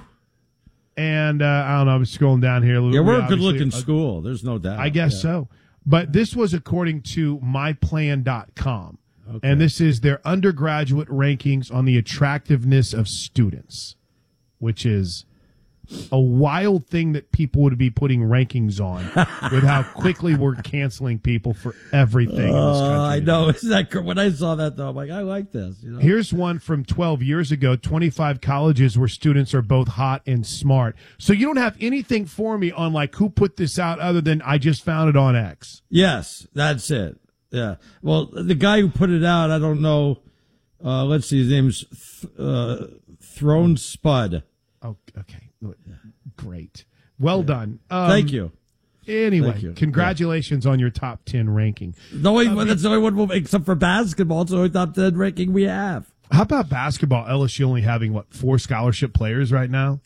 And uh, I don't know. I'm scrolling down here. Yeah, we're a obviously- good-looking school. There's no doubt. I guess Yeah. so. But this was according to my plan dot com. Okay. And this is their undergraduate rankings on the attractiveness of students, which is a wild thing that people would be putting rankings on with how quickly we're canceling people for everything in this Uh, country. I know. Isn't that cr- when I saw that though? I'm like, I like this. You know? Here's one from twelve years ago, twenty-five colleges where students are both hot and smart. So you don't have anything for me on like who put this out other than I just found it on X. Yes, that's it. Yeah. Well, the guy who put it out, I don't know. Uh, let's see. His name's Th- uh, Throne Spud. Oh, okay. Great. Well Yeah. done. Um, Thank you. Anyway, Thank you. congratulations on your top ten ranking. The only, Uh, that's the only one, we'll- except for basketball. It's the only top ten ranking we have. How about basketball? L S U only having, what, four scholarship players right now?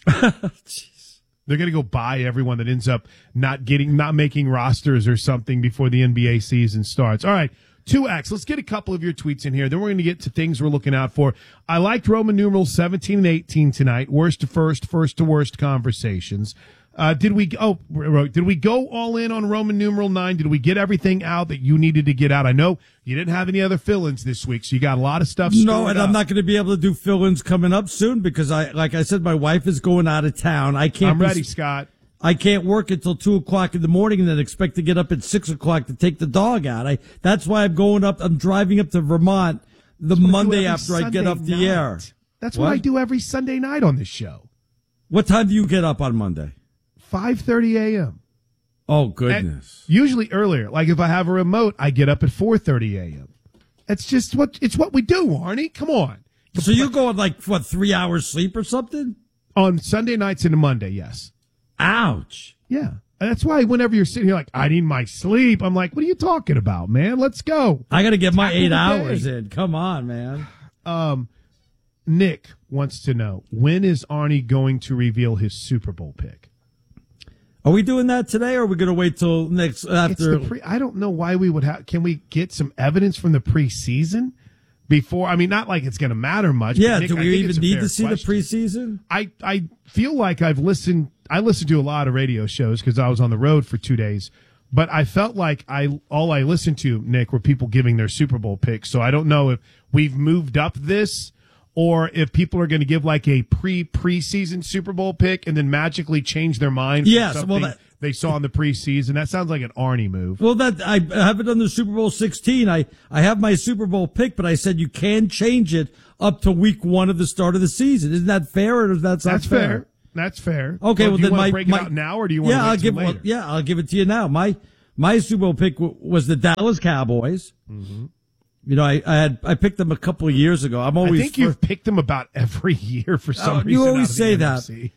They're going to go buy everyone that ends up not getting, not making rosters or something before the N B A season starts. All right. two X. Let's get a couple of your tweets in here. Then we're going to get to things we're looking out for. I liked Roman numerals seventeen and eighteen tonight. Worst to first, first to worst conversations. Uh, did we, oh, did we go all in on Roman numeral nine? Did we get everything out that you needed to get out? I know you didn't have any other fill-ins this week, so you got a lot of stuff No, stored and up. I'm not going to be able to do fill-ins coming up soon because I, like I said, my wife is going out of town. I can't. I'm be- ready, Scott. I can't work until two o'clock in the morning and then expect to get up at six o'clock to take the dog out. I, that's why I'm going up. I'm driving up to Vermont the That's what I do Monday every after I get Sunday off the night. air. That's what? I do every Sunday night on this show. What time do you get up on Monday? five thirty a.m. Oh, goodness. And usually earlier. Like if I have a remote, I get up at four thirty a.m. It's just what it's what we do, Arnie. Come on. So you go on like, what, three hours sleep or something? On Sunday nights and a Monday, yes. Ouch. Yeah. And that's why whenever you're sitting here like, I need my sleep, I'm like, what are you talking about, man? Let's go. I got to get my Tackle eight the hours day. in. Come on, man. Um, Nick wants to know, when is Arnie going to reveal his Super Bowl pick? Are we doing that today, or are we going to wait till next It's after? the pre- I don't know why we would have. Can we get some evidence from the preseason before? I mean, not like it's going to matter much. but yeah, Nick, do I we think even it's a need fair to see question. the preseason? I, I feel like I've listened. I listened to a lot of radio shows because I was on the road for two days. But I felt like I all I listened to, Nick, were people giving their Super Bowl picks. So I don't know if we've moved up this or if people are going to give like a pre preseason Super Bowl pick and then magically change their mind. from Yes, well, something that- they saw in the preseason. That sounds like an Arnie move. Well, that I haven't done the Super Bowl sixteen. I, I have my Super Bowl pick, but I said you can change it up to week one of the start of the season. Isn't that fair, or is that not That's fair? fair. That's fair. Okay, well, do you then want my to break my, it out now, or do you want yeah, to wait I'll till give later? well, yeah, I'll give it to you now. My my Super Bowl pick w- was the Dallas Cowboys. Mm-hmm. You know, I, I had I picked them a couple of years ago. I'm always I think you've picked them about every year for some Oh, reason. you out always of the say N that. F C.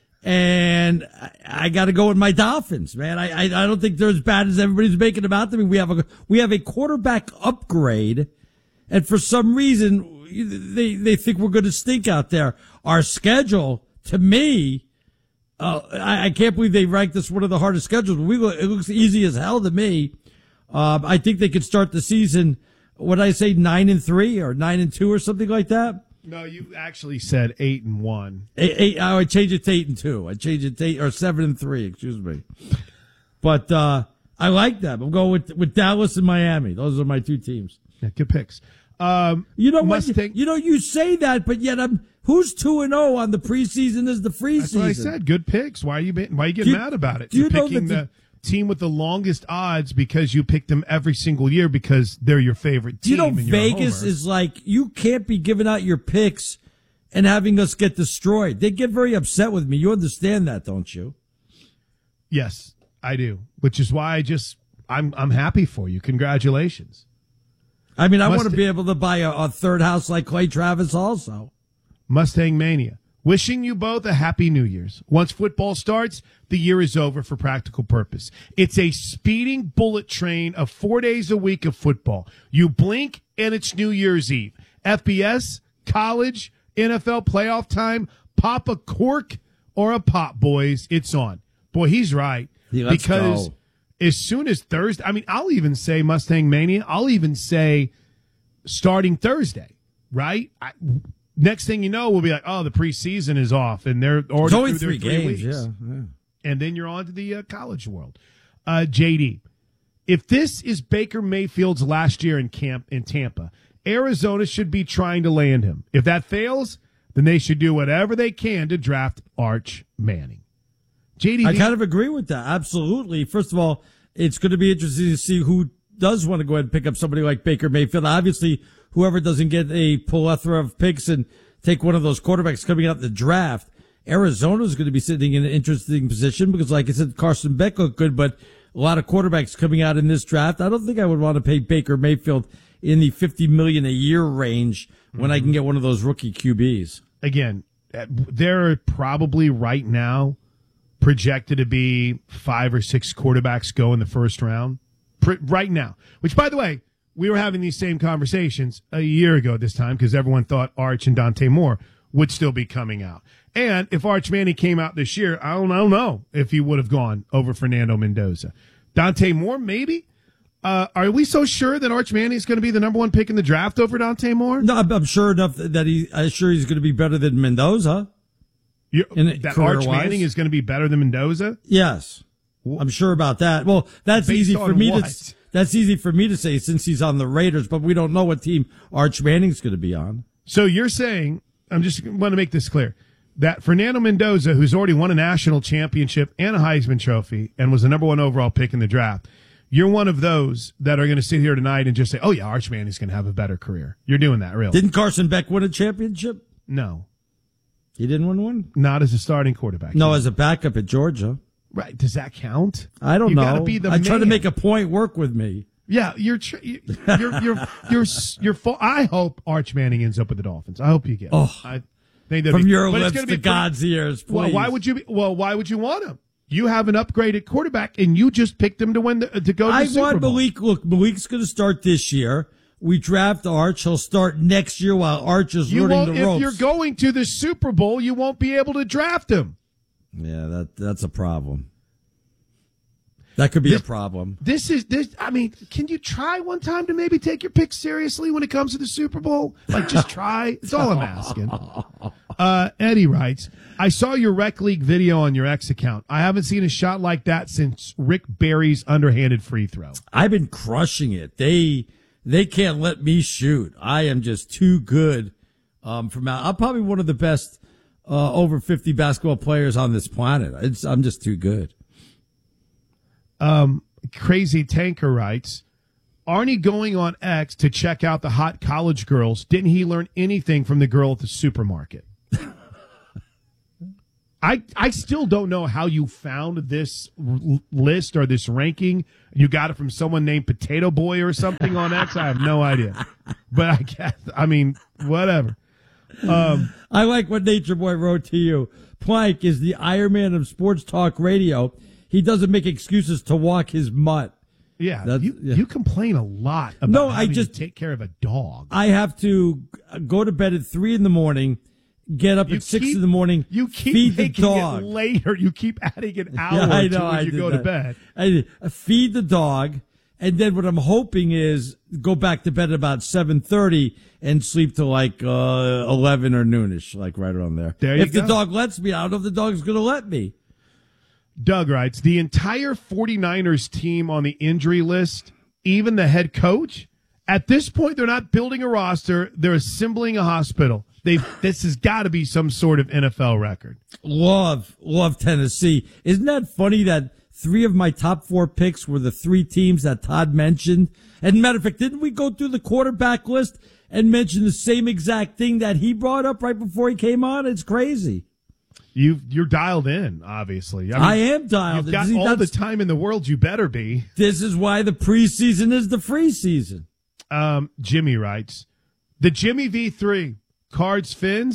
And I, I got to go with my Dolphins, man. I, I I don't think they're as bad as everybody's making them out to be. We have a we have a quarterback upgrade, and for some reason they they think we're going to stink out there. Our schedule, to me, uh, I, I can't believe they ranked us one of the hardest schedules. We look- it looks easy as hell to me. Uh, I think they could start the season. What did I say, nine and three or nine and two or something like that? No, you actually said eight and one. Eight, eight, I would change it to eight and two. I change it to eight or seven and three. Excuse me. But uh, I like them. I'm going with with Dallas and Miami. Those are my two teams. Yeah, good picks. Um, You know what? Mustang- You, you know you say that, but yet I'm who's two and zero on the preseason is the free That's season. what I said. Good picks. Why are you why are you getting Do you- mad about it? do you You're know picking that the team with the longest odds because you picked them every single year because they're your favorite Do you team. know and you're a Vegas homer. is like you can't be giving out your picks and having us get destroyed. They get very upset with me. You understand that, don't you? Yes, I do. Which is why I just I'm I'm happy for you. Congratulations. I mean, I Must- want to be able to buy a, a third house like Clay Travis also. Mustang Mania. Wishing you both a happy New Year's. Once football starts, the year is over for practical purpose. It's a speeding bullet train of four days a week of football. You blink and it's New Year's Eve. F B S, college, N F L playoff time, pop a cork or a pop, boys. It's on. Boy, he's right. Yeah, let's because go. As soon as Thursday, I mean, I'll even say Mustang Mania. I'll even say starting Thursday, right? I, Next thing you know, we'll be like, oh, the preseason is off, and they're already it's only through three, their three games, weeks. yeah, yeah. And then you're on to the uh, college world. Uh, J D, if this is Baker Mayfield's last year in camp in Tampa, Arizona should be trying to land him. If that fails, then they should do whatever they can to draft Arch Manning. J D, I kind of agree with that. Absolutely. First of all, it's going to be interesting to see who does want to go ahead and pick up somebody like Baker Mayfield. Obviously, whoever doesn't get a plethora of picks and take one of those quarterbacks coming out in the draft, Arizona is going to be sitting in an interesting position because, like I said, Carson Beck looked good, but a lot of quarterbacks coming out in this draft. I don't think I would want to pay Baker Mayfield in the fifty million dollars a year range when mm-hmm. I can get one of those rookie Q Bs. Again, there are probably right now projected to be five or six quarterbacks go in the first round right now, which, by the way, we were having these same conversations a year ago at this time because everyone thought Arch and Dante Moore would still be coming out. And if Arch Manning came out this year, I don't, I don't know if he would have gone over Fernando Mendoza. Dante Moore, maybe? Uh, are we so sure that Arch Manning is going to be the number one pick in the draft over Dante Moore? No, I'm, I'm sure enough that he, I'm sure he's going to be better than Mendoza. You, that Arch Manning is going to be better than Mendoza? Yes. I'm sure about that. Well, that's Based easy for on me what? to that's easy for me to say since he's on the Raiders, but we don't know what team Arch Manning's going to be on. So you're saying, I'm just want to make this clear, that Fernando Mendoza, who's already won a national championship and a Heisman Trophy and was the number one overall pick in the draft, you're one of those that are going to sit here tonight and just say, oh, yeah, Arch Manning's going to have a better career. You're doing that, really. Didn't Carson Beck win a championship? No. He didn't win one? Not as a starting quarterback. No, as a backup at Georgia. Right. Does that count? I don't you know. Gotta be the I try to man. make a point work with me. Yeah, you're, tr- you're, you're, you're, you're, you're full. I hope Arch Manning ends up with the Dolphins. I hope you get it. Oh, I think from be, your but lips it's to be God's pretty, ears, please. Well, why would you be, well, why would you want him? You have an upgraded quarterback, and you just picked him to win the, to go to I the Super want Bowl. Malik. Look, Malik's going to start this year. We draft Arch. He'll start next year while Arch is you learning won't, the if ropes. you're going to the Super Bowl, you won't be able to draft him. Yeah, that that's a problem. That could be this, a problem. This is this. I mean, can you try one time to maybe take your pick seriously when it comes to the Super Bowl? Like, just try. That's all I'm asking. Uh, Eddie writes, I saw your Rec League video on your X account. I haven't seen a shot like that since Rick Barry's underhanded free throw. I've been crushing it. They they can't let me shoot. I am just too good. Um, from out. I'm probably one of the best uh, over fifty basketball players on this planet. It's, I'm just too good. Um, Crazy Tanker writes, Arnie going on X to check out the hot college girls. Didn't he learn anything from the girl at the supermarket? I I still don't know how you found this r- list or this ranking. You got it from someone named Potato Boy or something on X. I have no idea. But I guess, I mean, whatever. Um, I like what Nature Boy wrote to you. Plank is the Iron Man of sports talk radio. He doesn't make excuses to walk his mutt. Yeah, you, yeah. you complain a lot about no, having I just to take care of a dog. I have to go to bed at three in the morning, get up you at six keep, in the morning, you keep feed the making dog. It later. You keep adding an hour yeah, I know, to when I you did go that. to bed. I feed the dog, and then what I'm hoping is go back to bed at about seven thirty and sleep till like uh, eleven or noonish, like right around there. There you if go. the dog lets me, I don't know if the dog's going to let me. Doug writes, the entire 49ers team on the injury list, even the head coach, at this point, they're not building a roster. They're assembling a hospital. They This has got to be some sort of N F L record. Love, love Tennessee. Isn't that funny that three of my top four picks were the three teams that Todd mentioned? And matter of fact, didn't we go through the quarterback list and mention the same exact thing that he brought up right before he came on? It's crazy. You you're dialed in, obviously. I, mean, I am dialed in. You've got See, all the time in the world. You better be. This is why the preseason is the free season. Um, Jimmy writes, the Jimmy V three, Cards Fins,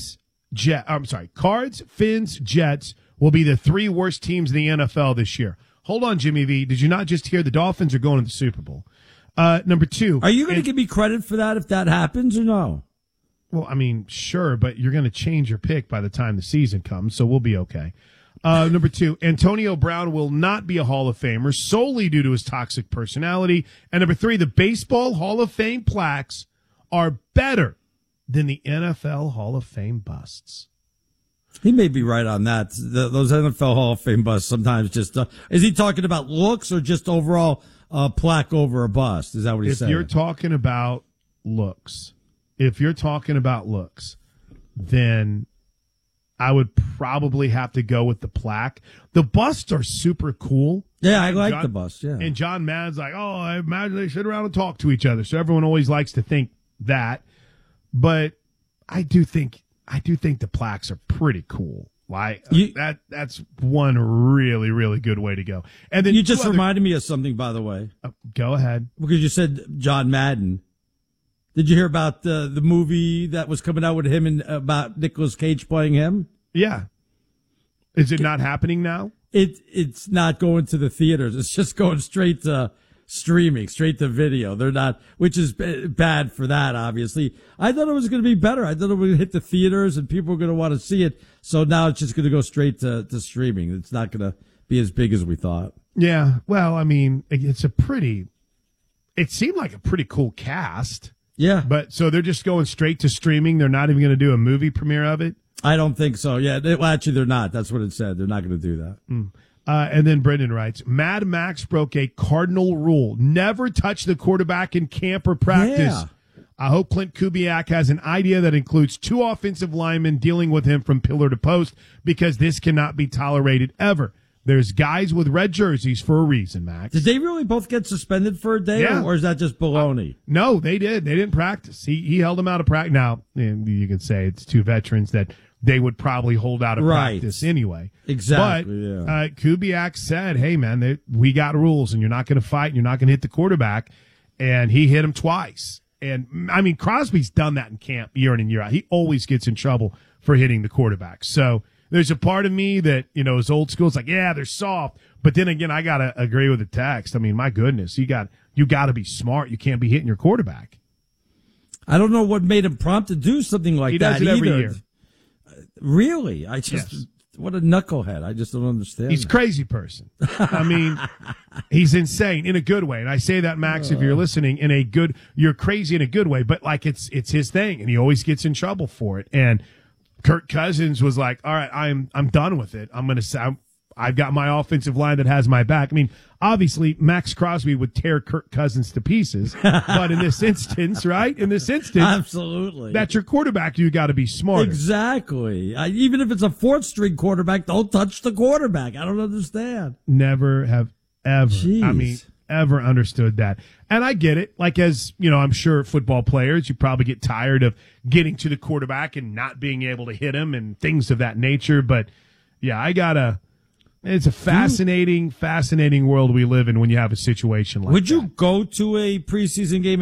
Jet. I'm sorry, Cards, Fins, Jets will be the three worst teams in the N F L this year. Hold on, Jimmy V. Did you not just hear the Dolphins are going to the Super Bowl? Uh, number two. Are you going to give me credit for that if that happens or no? Well, I mean, sure, but you're going to change your pick by the time the season comes, so we'll be okay. Uh, number two, Antonio Brown will not be a Hall of Famer solely due to his toxic personality. And number three, the Baseball Hall of Fame plaques are better than the N F L Hall of Fame busts. He may be right on that. The, those N F L Hall of Fame busts sometimes just, uh, is he talking about looks or just overall uh, plaque over a bust? Is that what he's if saying? If you're talking about looks, if you're talking about looks, then I would probably have to go with the plaque. The busts are super cool. Yeah, I like John, the bust, yeah. And John Madden's like, oh, I imagine they sit around and talk to each other. So everyone always likes to think that. But I do think I do think the plaques are pretty cool. Like you, that that's one really, really good way to go. And then you just other, reminded me of something, by the way. Uh, go ahead. Because you said John Madden. Did you hear about the the movie that was coming out with him and about Nicolas Cage playing him? Yeah. Is it not happening now? It it's not going to the theaters. It's just going straight to streaming, straight to video. They're not, which is b- bad for that, obviously. I thought it was going to be better. I thought it would hit the theaters and people were going to want to see it. So now it's just going to go straight to, to streaming. It's not going to be as big as we thought. Yeah. Well, I mean, it's a pretty, it seemed like a pretty cool cast. Yeah. But so they're just going straight to streaming. They're not even going to do a movie premiere of it. I don't think so. Yeah. They, well, actually, they're not. That's what it said. They're not going to do that. Mm. Uh, and then Brendan writes, Mad Max broke a cardinal rule. Never touch the quarterback in camp or practice. Yeah. I hope Clint Kubiak has an idea that includes two offensive linemen dealing with him from pillar to post, because this cannot be tolerated ever. There's guys with red jerseys for a reason, Max. Did they really both get suspended for a day, Yeah. or, or is that just baloney? Uh, no, they did. They didn't practice. He he held them out of practice. Now, you can say it's two veterans that they would probably hold out of Right. practice anyway. Exactly, But yeah. uh, Kubiak said, hey, man, they, we got rules, and you're not going to fight, and you're not going to hit the quarterback. And he hit him twice. And, I mean, Crosby's done that in camp year in and year out. He always gets in trouble for hitting the quarterback. So there's a part of me that, you know, is old school. It's like, yeah, they're soft. But then again, I got to agree with the text. I mean, my goodness, you got you got to be smart. You can't be hitting your quarterback. I don't know what made him prompt to do something like He that does it every either. year. Really? I just, Yes. what a knucklehead. I just don't understand. He's a that. crazy person. I mean, he's insane in a good way. And I say that, Max, if you're listening, in a good, you're crazy in a good way, but like it's, it's his thing, and he always gets in trouble for it. And Kirk Cousins was like, all right, I'm, I'm done with it. I'm going to, I've got my offensive line that has my back. I mean, obviously, Max Crosby would tear Kirk Cousins to pieces, but in this instance, right? In this instance, Absolutely. that's your quarterback. You got to be smarter. Exactly. I, even if it's a fourth string quarterback, don't touch the quarterback. I don't understand. Never have ever, Jeez. I mean, ever understood that. And I get it. Like, as, you know, I'm sure football players, you probably get tired of getting to the quarterback and not being able to hit him and things of that nature. But, yeah, I got to. It's a fascinating, fascinating world we live in when you have a situation like that. Would you go to a preseason game